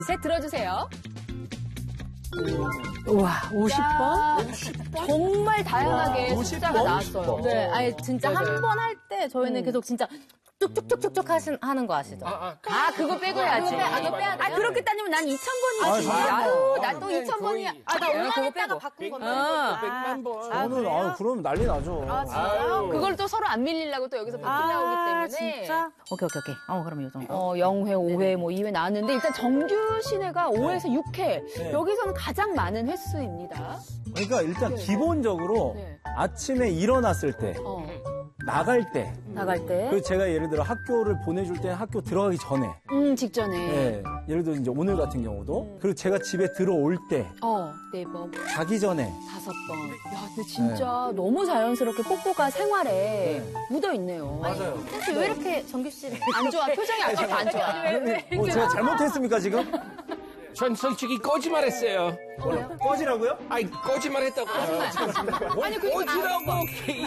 셋 들어주세요. 우와, 50번? 정말 다양하게 숫자가 나왔어요. 네, 아니 진짜 한 번 할 때 저희는 계속 진짜 쭉쭉쭉쭉 하는 거 아시죠? 그거 빼고 해야지. 그거 빼야 돼요? 그렇게 따지면 난 2,000번이지. 아유, 난 또 2,000번이야. 나 그거 올라갔다가 빼고. 바꾼 건데. 100만 번. 저는, 그럼 난리 나죠. 그걸 또 서로 안 밀리려고 또 여기서 바뀌 나오기 때문에. 진짜? 오케이. 그럼 요 정도. 0회, 5회, 뭐 2회 나왔는데 일단 정규 시내가 5회에서 6회. 네. 여기서는 가장 많은 횟수입니다. 그러니까 일단 기본적으로 네. 아침에 일어났을 때, 나갈 때, 나갈 때. 그리고 제가 예를 들어 학교를 보내줄 때는 학교 들어가기 전에, 직전에. 예, 예를 들어 이제 오늘 같은 경우도, 그리고 제가 집에 들어올 때, 4번, 자기 전에, 5번. 야, 근데 진짜 너무 자연스럽게 뽀뽀가 생활에 묻어 있네요. 맞아요. 혹시 왜 이렇게 정규 씨를 안 좋아, 표정이 아직도 안 좋아. 뭐 제가 잘못했습니까 지금? 전 솔직히 거짓말했어요. 꺼지라고요? 아니 거짓말했다고. 아니, 그게 꺼지라고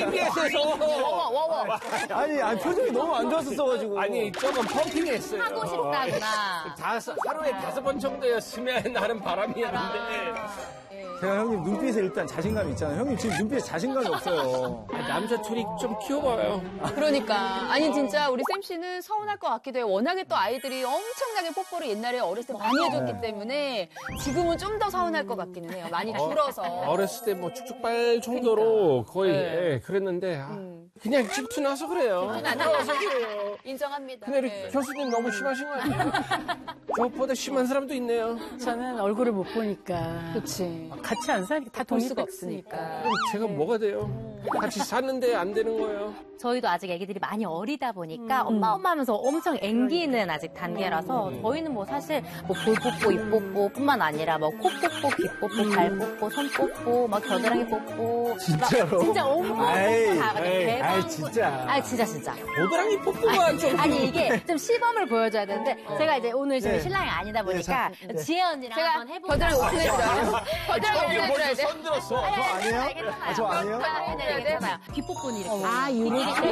EBS에서. 아니 표정이 너무 안 좋았었어가지고. 아니 조금 펌핑했어요. 하고 싶다구나. 하루에 5번 정도였으면 하는 바람이었는데. 제가 형님 눈빛에 일단 자신감이 있잖아요. 형님 지금 눈빛에 자신감이 없어요. 남자 둘이 좀 키워봐요. 그러니까. 아니, 진짜 우리 쌤 씨는 서운할 것 같기도 해요. 워낙에 또 아이들이 엄청나게 뽀뽀를 옛날에 어렸을 때 많이 해줬기 때문에 지금은 좀 더 서운할 것 같기는 해요. 많이 줄어서. 어렸을 때 뭐 쭉쭉 빨 정도로 거의 예, 그랬는데 그냥 질투나서 그래요. 부러워서 그래요. 인정합니다. 근데 우리 네. 교수님 너무 심하신 거 아니에요? 저보다 심한 사람도 있네요. 저는 얼굴을 못 보니까. 그치. 같이 안 사니까 다 볼 돈이 수가 뺐으니까. 없으니까. 그럼 제가 뭐가 돼요? 같이 사는데 안 되는 거예요. 저희도 아직 애기들이 많이 어리다 보니까 엄마 하면서 엄청 앵기는 아직 단계라서 저희는 뭐 사실 뭐 볼 뽀뽀, 입 뽀뽀뿐만 아니라 뭐 코 뽀뽀, 귀 뽀뽀, 발 뽀뽀, 손 뽀뽀, 막 겨드랑이 뽀뽀. 진짜로? 진짜 온몸 아이, 다 아이, 진짜. 진짜. 고드랑이 뽀뽀가 좀. 아니 이게 좀 시범을 보여줘야 되는데 제가 이제 오늘 저희 신랑이 아니다 보니까 지혜 언니랑 제가 한번 해보자. 겨드랑이 오픈해드려요. 겨드랑이 오픈해드려야 돼. 손 들었어. 저 아니에요? 알겠잖아요. 저 아니에요? 알겠잖아요. 귀 뽀뽀는 이렇게. 이렇게.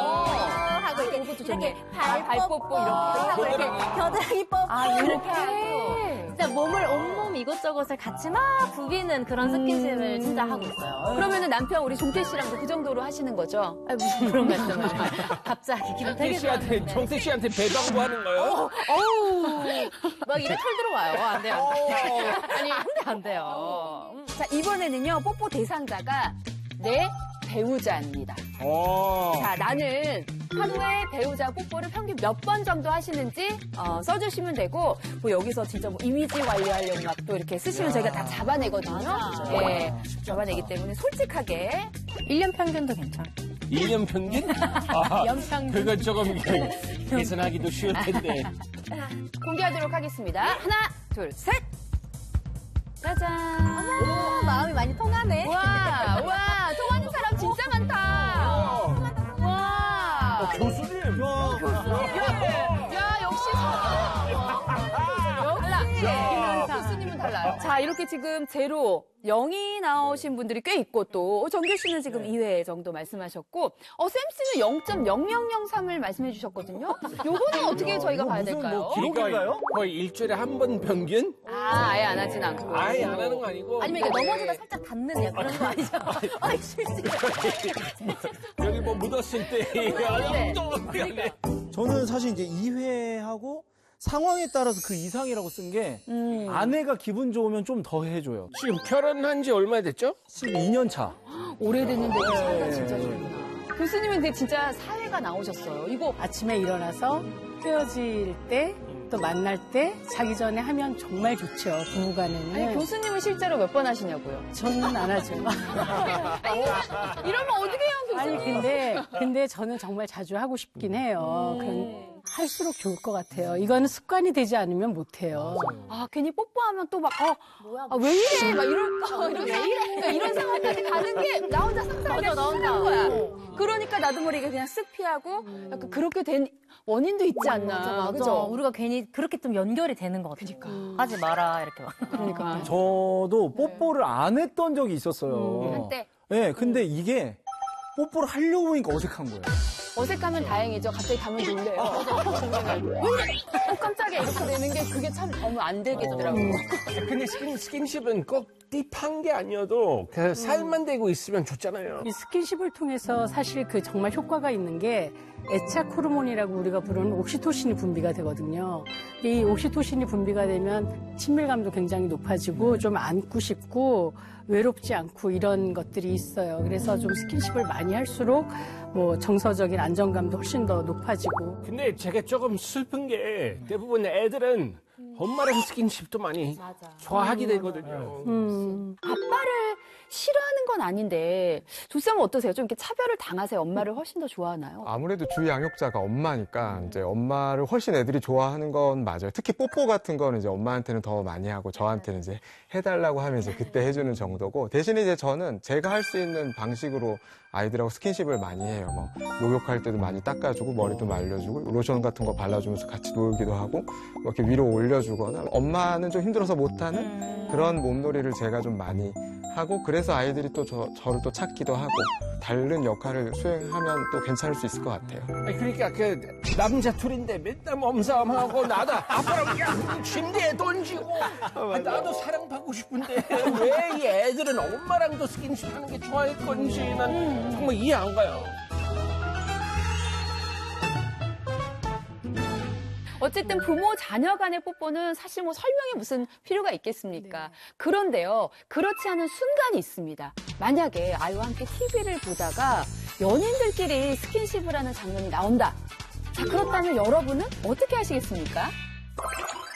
하고 이렇게 발 뽀뽀 이렇게 하고 이렇게 겨드랑이 뽀뽀 이렇게 하고 진짜 몸을 온몸 이것저것을 같이 막 부비는 그런 스킨십을 진짜 하고 있어요. 그러면은 남편 우리 종태 씨랑도 그 정도로 하시는 거죠? 아니, 무슨 그런 말씀을 갑자기 기분 되게 씨한테 정태 씨한테 배당도 하는 거예요? 막 입에 털 들어와요. 안 돼요. 아니 근데 안 돼요. 자, 이번에는요, 뽀뽀 대상자가 내 배우자입니다. 자, 나는 하루에 배우자 뽀뽀를 평균 몇 번 정도 하시는지 써주시면 되고, 뭐 여기서 진짜 뭐 이미지 관리하려고 막 또 이렇게 쓰시면 저희가 다 잡아내거든요. 예, 잡아내기 때문에 솔직하게. 1년 평균도 괜찮아. 2년 평균? 연평균. 그건 조금 계산하기도 쉬울 텐데. 공개하도록 하겠습니다. 하나, 둘, 셋! 짜잔. 어머, 마음이 많이 통하네. 와, 통하는 사람 진짜 많다. 와. 교수님! 야, 역시 교수님은 달라요. 자, 이렇게 지금 제로, 0이 나오신 분들이 꽤 있고 또 정규 씨는 지금 2회 정도 말씀하셨고 쌤 씨는 0.0003을 말씀해 주셨거든요. 요거는 어떻게 저희가 봐야 될까요? 기록인가요? 거의 일주일에 한 번 평균? 아예 안 하진 않고. 아예 안 하는 거 아니고. 아니면 이게 넘어지다 살짝 닿는 약간 그런 거 아니죠? 아이, 실수. 여기 뭐 묻었을 때. 저는 사실 이제 2회하고 상황에 따라서 그 이상이라고 쓴 게 아내가 기분 좋으면 좀 더 해줘요. 지금 결혼한 지 얼마나 됐죠? 12년 차. 오래됐는데 사회가 진짜 좋구나. 교수님은 근데 진짜 사회가 나오셨어요. 이거 아침에 일어나서 헤어질 때, 또 만날 때, 자기 전에 하면 정말 좋죠. 부부간에는. 아니, 교수님은 실제로 몇 번 하시냐고요? 저는 안 하죠. 이러면 어떻게 해요, 교수님? 아니, 근데 저는 정말 자주 하고 싶긴 해요. 할수록 좋을 것 같아요. 이거는 습관이 되지 않으면 못해요. 괜히 뽀뽀하면 또 막, 왜 이래? 막 이런 상황까지 가는 게 나 혼자 상상하기 힘든 거야. 그러니까 나도 모르게 그냥 쓱 피하고 약간 그렇게 된 원인도 있지 않나. 맞아. 그죠? 우리가 괜히 그렇게 좀 연결이 되는 것 같아요. 그러니까. 하지 마라, 이렇게 막. 그러니까. 저도 뽀뽀를 안 했던 적이 있었어요. 한때. 네, 근데 이게 뽀뽀를 하려고 보니까 어색한 거예요. 어색하면 다행이죠. 갑자기 가면 놀래요. 깜짝이야 이렇게 되는 게 그게 참 너무 안 되게 되더라고요. 근데 스킨십은 꼭 딥한 게 아니어도 그냥 살만 대고 있으면 좋잖아요. 이 스킨십을 통해서 사실 그 정말 효과가 있는 게 애착 호르몬이라고 우리가 부르는 옥시토신이 분비가 되거든요. 이 옥시토신이 분비가 되면 친밀감도 굉장히 높아지고 좀 안고 싶고 외롭지 않고 이런 것들이 있어요. 그래서 좀 스킨십을 많이 할수록 뭐 정서적인 안정감도 훨씬 더 높아지고. 근데 제가 조금 슬픈 게 대부분 애들은 엄마랑 스킨십도 많이 좋아하게 되거든요. 아빠를 싫어하는 건 아닌데 두 쌤은 어떠세요? 좀 이렇게 차별을 당하세요? 엄마를 훨씬 더 좋아하나요? 아무래도 주 양육자가 엄마니까 이제 엄마를 훨씬 애들이 좋아하는 건 맞아요. 특히 뽀뽀 같은 거는 이제 엄마한테는 더 많이 하고 저한테는 이제 해달라고 하면 이제 그때 해주는 정도고, 대신에 이제 저는 제가 할 수 있는 방식으로 아이들하고 스킨십을 많이 해요. 뭐 목욕할 때도 많이 닦아주고 머리도 말려주고 로션 같은 거 발라주면서 같이 놀기도 하고 뭐 이렇게 위로 올려주거나, 엄마는 좀 힘들어서 못하는 그런 몸놀이를 제가 좀 많이 하고, 그래서 아이들이 또 저를 또 찾기도 하고 다른 역할을 수행하면 또 괜찮을 수 있을 것 같아요. 아니, 그러니까 그 남자 둘인데 맨날 몸싸움하고 나도 아빠랑 그냥 침대에 던지고 나도 사랑받고 싶은데 왜 이 애들은 엄마랑도 스킨십 하는 게 좋아할 건지 난 정말 이해 안 가요. 어쨌든 부모 자녀 간의 뽀뽀는 사실 뭐 설명에 무슨 필요가 있겠습니까? 그런데요, 그렇지 않은 순간이 있습니다. 만약에 아이와 함께 TV를 보다가 연인들끼리 스킨십을 하는 장면이 나온다. 자, 그렇다면 여러분은 어떻게 하시겠습니까?